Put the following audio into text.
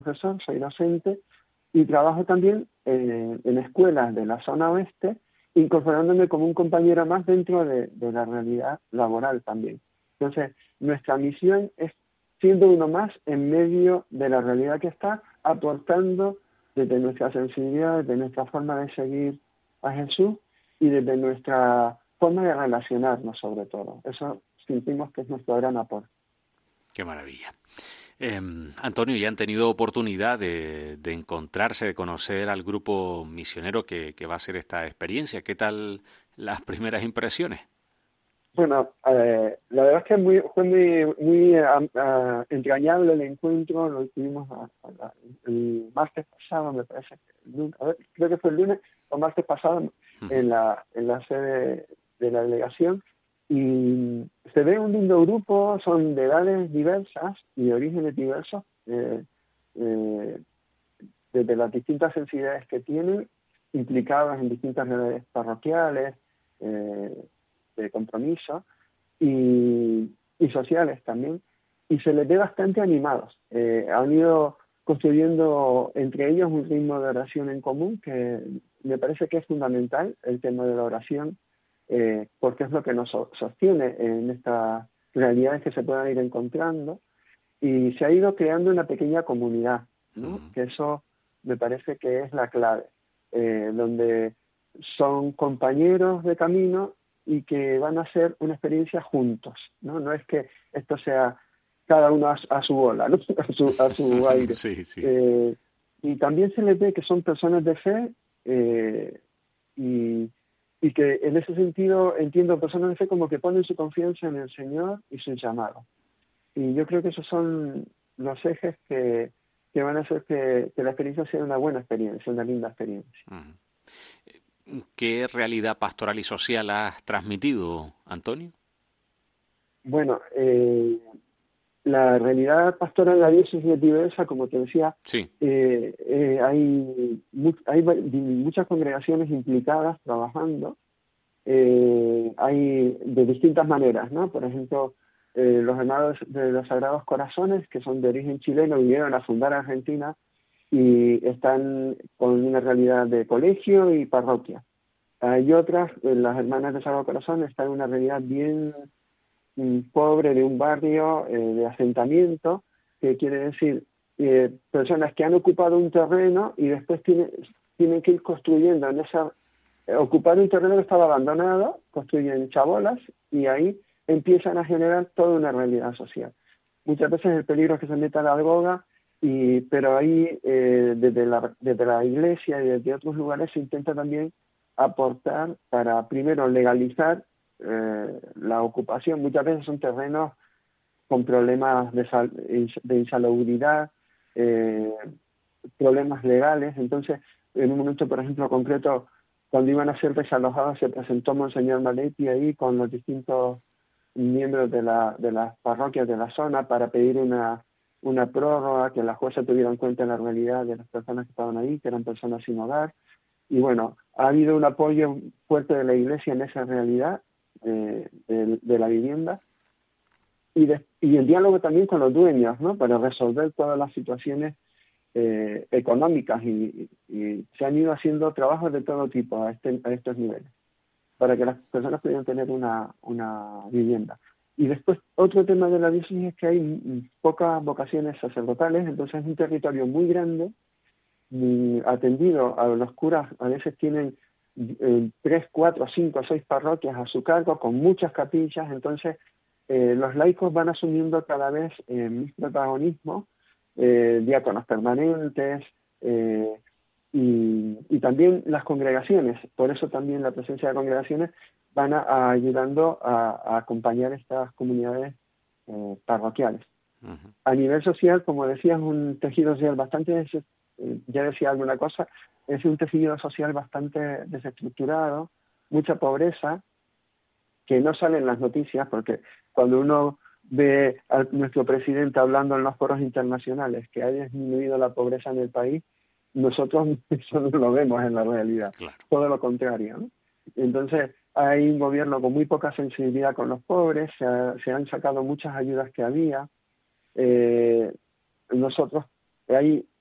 profesor, soy docente y trabajo también en escuelas de la zona oeste, incorporándome como un compañero más dentro de la realidad laboral también. Entonces, nuestra misión es, siendo uno más en medio de la realidad que está, aportando desde nuestra sensibilidad, desde nuestra forma de seguir a Jesús y desde nuestra forma de relacionarnos sobre todo. Eso sentimos que es nuestro gran aporte. Qué maravilla. Antonio, ¿ya han tenido oportunidad de encontrarse, de conocer al grupo misionero que va a hacer esta experiencia? ¿Qué tal las primeras impresiones? Bueno, la verdad es que fue muy entrañable el encuentro. Lo tuvimos el martes pasado, me parece, creo que fue el lunes o martes pasado Uh-huh. en la sede de la delegación, y se ve un lindo grupo, son de edades diversas y de orígenes diversos, eh, desde las distintas sensibilidades que tienen, implicadas en distintas redes parroquiales, de compromiso y sociales también, y se les ve bastante animados. Han ido construyendo entre ellos un ritmo de oración en común que me parece que es fundamental, el tema de la oración, porque es lo que nos sostiene en estas realidades que se puedan ir encontrando, y se ha ido creando una pequeña comunidad, ¿no? Uh-huh. Que eso me parece que es la clave, donde son compañeros de camino y que van a hacer una experiencia juntos, ¿no? No es que esto sea cada uno a su bola, ¿no? a su aire. Sí, sí. Eh, y también se les ve que son personas de fe, y, y que en ese sentido entiendo personas de fe como que ponen su confianza en el Señor y su llamado. Y yo creo que esos son los ejes que van a hacer que la experiencia sea una buena experiencia, una linda experiencia. Uh-huh. ¿Qué realidad pastoral y social has transmitido, Antonio? Bueno, la realidad pastoral en la diócesis es diversa, como te decía, Sí. hay muchas congregaciones implicadas trabajando, hay de distintas maneras, ¿no? Por ejemplo, los hermanos de los Sagrados Corazones, que son de origen chileno, vinieron a fundar Argentina y están con una realidad de colegio y parroquia. Hay otras, las hermanas de Sagrado Corazón, están en una realidad bien pobre de un barrio de asentamiento, que quiere decir personas que han ocupado un terreno y después tienen que ir construyendo en esa ocupar un terreno que estaba abandonado, construyen chabolas y ahí empiezan a generar toda una realidad social. Muchas veces el peligro es que se meta la droga, pero ahí desde la iglesia y desde otros lugares se intenta también aportar para primero legalizar la ocupación. Muchas veces son terrenos con problemas de insalubridad, eh, problemas legales. Entonces, en un momento, por ejemplo, concreto, cuando iban a ser desalojados, se presentó Monseñor Maletti ahí con los distintos miembros de las parroquias de la zona para pedir una prórroga, que la jueza tuviera en cuenta la realidad de las personas que estaban ahí, que eran personas sin hogar. Y bueno, ha habido un apoyo fuerte de la Iglesia en esa realidad de la vivienda, y el diálogo también con los dueños, ¿no? Para resolver todas las situaciones económicas, y se han ido haciendo trabajos de todo tipo a estos niveles para que las personas pudieran tener una vivienda. Y después, otro tema de la diócesis es que hay pocas vocaciones sacerdotales, entonces es un territorio muy grande, atendido. A los curas a veces tienen 3, 4, 5, 6 parroquias a su cargo, con muchas capillas. Entonces los laicos van asumiendo cada vez más protagonismo, diáconos permanentes, y también las congregaciones. Por eso también la presencia de congregaciones van ayudando a acompañar estas comunidades parroquiales. Uh-huh. A nivel social, como decías, un tejido social bastante, ya decía alguna cosa, es un tejido social bastante desestructurado, mucha pobreza, que no sale en las noticias, porque cuando uno ve a nuestro presidente hablando en los foros internacionales que ha disminuido la pobreza en el país, nosotros eso no lo vemos en la realidad, Claro. todo lo contrario, ¿no? Entonces hay un gobierno con muy poca sensibilidad con los pobres, se han sacado muchas ayudas que había. Nosotros hay